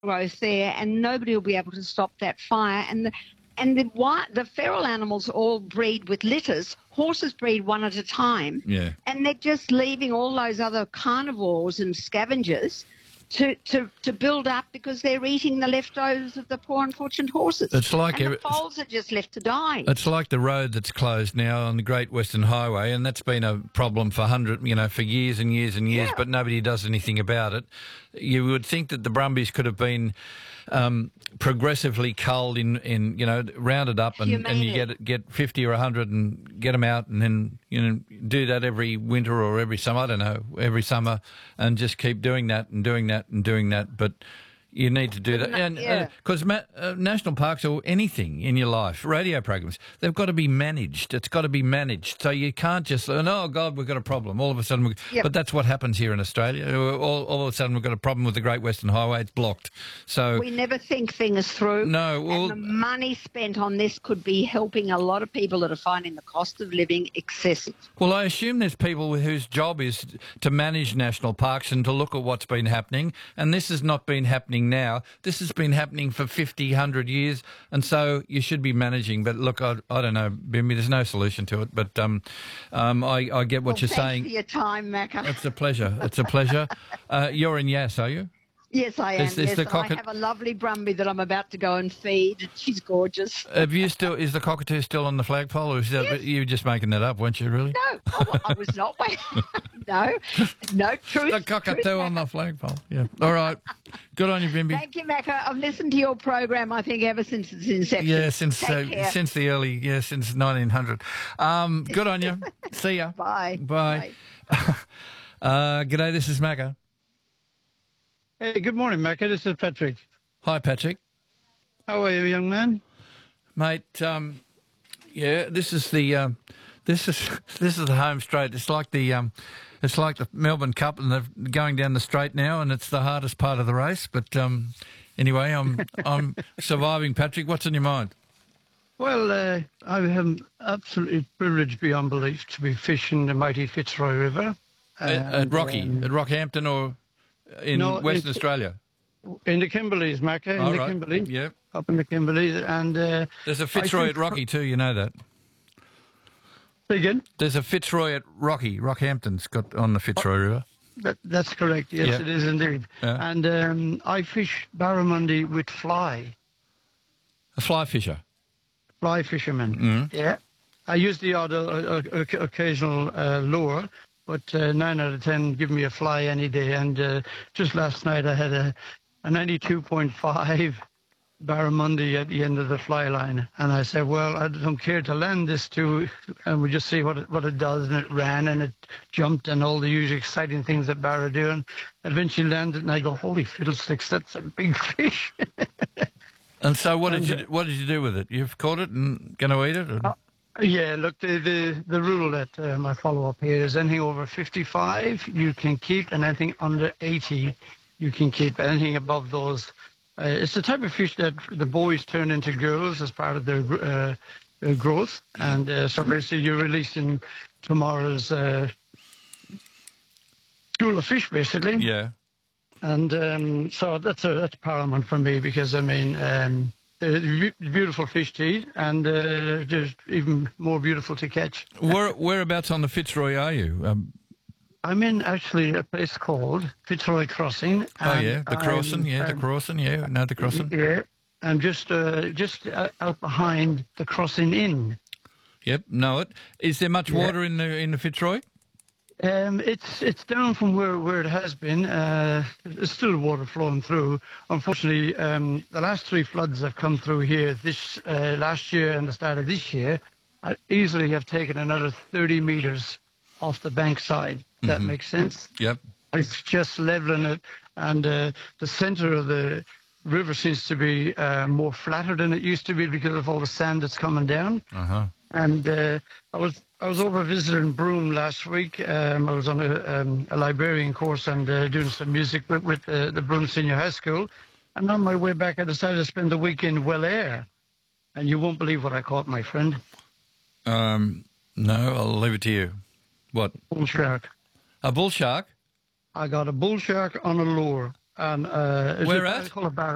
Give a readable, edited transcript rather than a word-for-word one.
growth there, and nobody will be able to stop that fire. The feral animals all breed with litters. Horses breed one at a time. Yeah. And they're just leaving all those other carnivores and scavengers to build up because they're eating the leftovers of the poor unfortunate horses. It's like the foals are just left to die. It's like the road that's closed now on the Great Western Highway, and that's been a problem for for years and years and years, but nobody does anything about it. You would think that the Brumbies could have been progressively culled rounded up and you get 50 or 100 and get them out, and then do that every winter or every summer, and just keep doing that and doing that and doing that. But you need to do that. And because national parks or anything in your life, radio programs, they've got to be managed. It's got to be managed. So you can't just say, oh, God, we've got a problem. All of a sudden, but that's what happens here in Australia. All of a sudden, we've got a problem with the Great Western Highway. It's blocked. So we never think things through. No. Well, and the money spent on this could be helping a lot of people that are finding the cost of living excessive. Well, I assume there's people whose job is to manage national parks and to look at what's been happening, and this has not been happening now. This has been happening for 50, 100 years, and so you should be managing. But look, I don't know, Bimby, there's no solution to it, but I get what you're saying. Thanks for your time, Macca. It's a pleasure. It's a pleasure. You're in Yass, are you? Yes, I am. I have a lovely Brumby that I'm about to go and feed. She's gorgeous. Is the cockatoo still on the flagpole, or is that you were just making that up, weren't you, really? No, I was not. No, truth. The cockatoo on the flagpole, yeah. All right. Good on you, Bimby. Thank you, Macca. I've listened to your program, I think, ever since its inception. Yeah, since 1900. Good on you. See ya. Bye. Bye. G'day, this is Macca. Hey, good morning, Macca. This is Patrick. Hi, Patrick. How are you, young man? Mate, this is the home straight. It's like the Melbourne Cup, and they're going down the straight now, and it's the hardest part of the race. But anyway, I'm surviving. Patrick, what's in your mind? Well, I am absolutely privileged beyond belief to be fishing the mighty Fitzroy River at Rockhampton, or in Western Australia. In the Kimberleys, Macca. In the Kimberley. Yeah. Up in the Kimberleys. And there's a Fitzroy at Rocky too, you know that. Say again? There's a Fitzroy at Rockhampton's got on the Fitzroy River. That's correct. Yes, it is indeed. Yeah. And I fish barramundi with fly. A fly fisher? Fly fisherman. Mm. Yeah. I use the odd occasional lure, but 9 out of 10 give me a fly any day. And just last night I had a 92.5 barramundi at the end of the fly line, and I said, well, I don't care to land this to, and we just see what it does. And it ran and it jumped and all the usual exciting things that barra do, and eventually landed, and I go, holy fiddlesticks, that's a big fish. And so what did you do with it? You've caught it and going to eat it? Yeah, look, the rule that my follow-up here is anything over 55 you can keep, and anything under 80 you can keep. Anything above those, it's the type of fish that the boys turn into girls as part of their growth. And so basically you're releasing tomorrow's school of fish, basically. Yeah. And so that's paramount for me, because, I mean, they're beautiful fish to eat, and just even more beautiful to catch. Whereabouts on the Fitzroy are you? I'm in actually a place called Fitzroy Crossing. Oh yeah, the crossing. The crossing. Yeah, no, the crossing. Yeah, I'm just out behind the Crossing Inn. Yep, know it. Is there much water in the Fitzroy? It's down from where it has been. There's still water flowing through. Unfortunately, the last 3 floods have come through here this last year and the start of this year. I easily have taken another 30 meters off the bank side. That makes sense. Yep. It's just leveling it, and the center of the river seems to be more flatter than it used to be because of all the sand that's coming down. And I was over visiting Broome last week. I was on a librarian course and doing some music with the Broome Senior High School. And on my way back, I decided to spend the week in Welair. And you won't believe what I caught, my friend. No, I'll leave it to you. What? Bull shark. A bull shark? I got a bull shark on a lure. And where at?